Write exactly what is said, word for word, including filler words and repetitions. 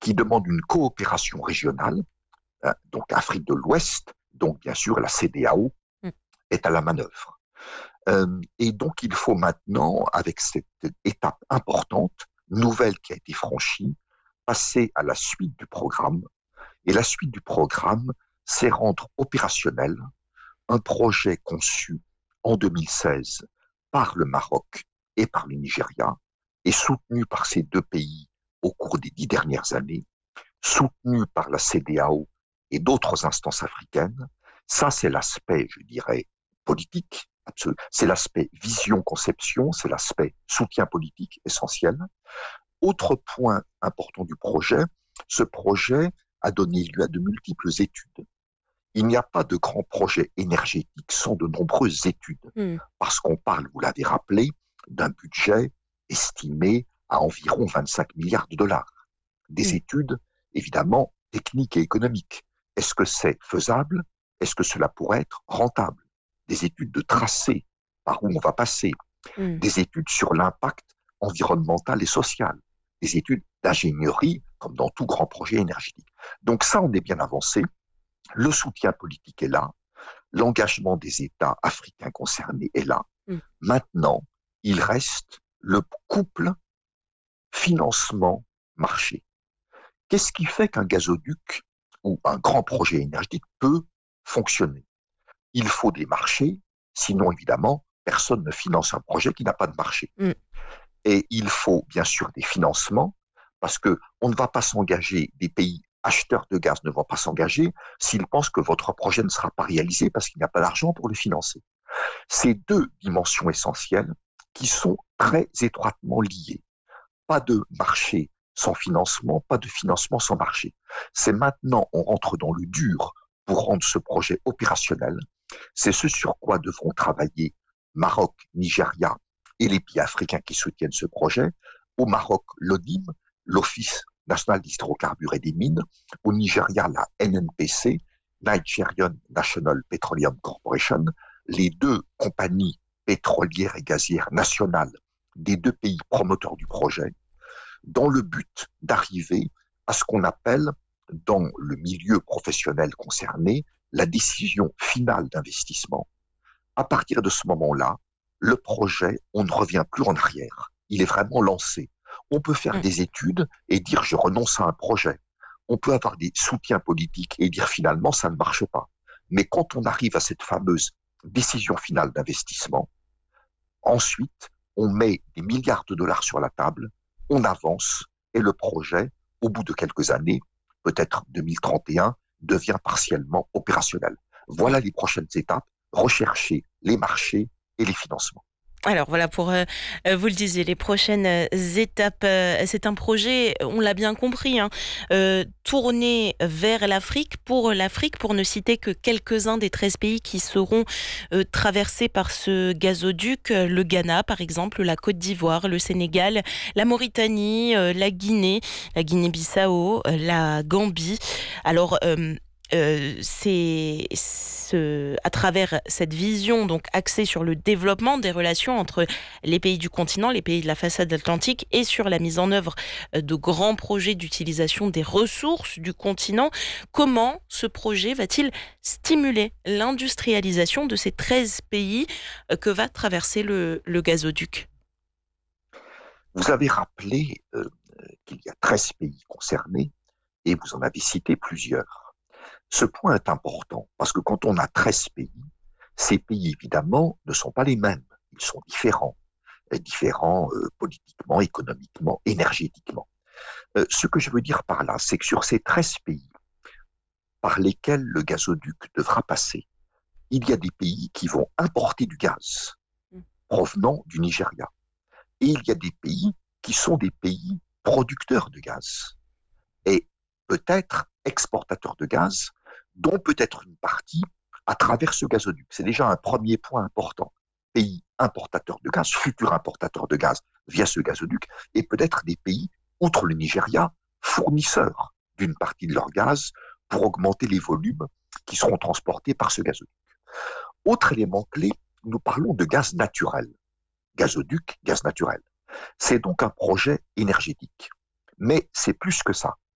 qui demande une coopération régionale, hein, donc Afrique de l'Ouest, donc bien sûr la C D A O Mm. est à la manœuvre. Euh, et donc il faut maintenant, avec cette étape importante, nouvelle qui a été franchie, passer à la suite du programme. Et la suite du programme, c'est rendre opérationnel un projet conçu en deux mille seize par le Maroc et par le Nigeria, et soutenu par ces deux pays au cours des dix dernières années, soutenu par la C D A O et d'autres instances africaines. Ça, c'est l'aspect, je dirais, politique, absolu. C'est l'aspect vision-conception, c'est l'aspect soutien politique essentiel. Autre point important du projet, ce projet a donné lieu à de multiples études. Il n'y a pas de grand projet énergétique sans de nombreuses études, Mm. parce qu'on parle, vous l'avez rappelé, d'un budget estimé à environ vingt-cinq milliards de dollars. Des Mm. études, évidemment, techniques et économiques. Est-ce que c'est faisable? Est-ce que cela pourrait être rentable? Des études de tracé, par où on va passer. Mm. Des études sur l'impact environnemental et social. Des études d'ingénierie, comme dans tout grand projet énergétique. Donc ça, on est bien avancé. Le soutien politique est là. L'engagement des États africains concernés est là. Mm. Maintenant, il reste le couple financement-marché. Qu'est-ce qui fait qu'un gazoduc ou un grand projet énergétique peut fonctionner? Il faut des marchés, sinon évidemment, personne ne finance un projet qui n'a pas de marché. Mm. Et il faut bien sûr des financements, parce que on ne va pas s'engager, des pays acheteurs de gaz ne vont pas s'engager s'ils pensent que votre projet ne sera pas réalisé parce qu'il n'y a pas d'argent pour le financer. Ces deux dimensions essentielles qui sont très étroitement liées. Pas de marché sans financement, pas de financement sans marché. C'est maintenant, on rentre dans le dur pour rendre ce projet opérationnel. C'est ce sur quoi devront travailler Maroc, Nigeria et les pays africains qui soutiennent ce projet. Au Maroc, l'O D I M, l'Office national des hydrocarbures et des mines. Au Nigeria, la N N P C, Nigerian National Petroleum Corporation, les deux compagnies pétrolières et gazières nationales des deux pays promoteurs du projet, dans le but d'arriver à ce qu'on appelle, dans le milieu professionnel concerné, la décision finale d'investissement. À partir de ce moment-là, le projet, on ne revient plus en arrière. Il est vraiment lancé. On peut faire Mm. des études et dire je renonce à un projet. On peut avoir des soutiens politiques et dire finalement ça ne marche pas. Mais quand on arrive à cette fameuse décision finale d'investissement, ensuite, on met des milliards de dollars sur la table, on avance et le projet, au bout de quelques années, peut-être deux mille trente et un, devient partiellement opérationnel. Voilà les prochaines étapes, rechercher les marchés et les financements. Alors voilà, pour, euh, euh, vous le disiez, les prochaines euh, étapes, euh, c'est un projet, on l'a bien compris, hein, euh, tourné vers l'Afrique, pour l'Afrique, pour ne citer que quelques-uns des treize pays qui seront euh, traversés par ce gazoduc, euh, le Ghana par exemple, la Côte d'Ivoire, le Sénégal, la Mauritanie, euh, la Guinée, la Guinée-Bissau, euh, la Gambie. Alors, euh, Euh, c'est ce, à travers cette vision donc axée sur le développement des relations entre les pays du continent, les pays de la façade atlantique, et sur la mise en œuvre de grands projets d'utilisation des ressources du continent. Comment ce projet va-t-il stimuler l'industrialisation de ces treize pays que va traverser le, le gazoduc? Vous avez rappelé euh, qu'il y a treize pays concernés et vous en avez cité plusieurs. Ce point est important parce que quand on a treize pays, ces pays évidemment ne sont pas les mêmes. Ils sont différents, différents euh, politiquement, économiquement, énergétiquement. Euh, ce que je veux dire par là, c'est que sur ces treize pays par lesquels le gazoduc devra passer, il y a des pays qui vont importer du gaz provenant du Nigeria. Et il y a des pays qui sont des pays producteurs de gaz et peut-être exportateurs de gaz, dont peut-être une partie à travers ce gazoduc. C'est déjà un premier point important. Pays importateurs de gaz, futurs importateurs de gaz via ce gazoduc, et peut-être des pays, outre le Nigeria, fournisseurs d'une partie de leur gaz pour augmenter les volumes qui seront transportés par ce gazoduc. Autre élément clé, nous parlons de gaz naturel. Gazoduc, gaz naturel. C'est donc un projet énergétique. Mais c'est plus que ça.